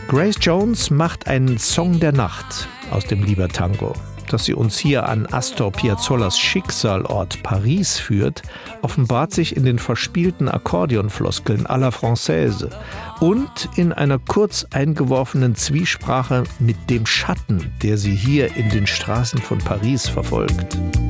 Grace Jones macht einen Song der Nacht aus dem Liedertango. Dass sie uns hier an Astor Piazzollers Schicksalort Paris führt, offenbart sich in den verspielten Akkordeonfloskeln à la Française und in einer kurz eingeworfenen Zwiesprache mit dem Schatten, der sie hier in den Straßen von Paris verfolgt.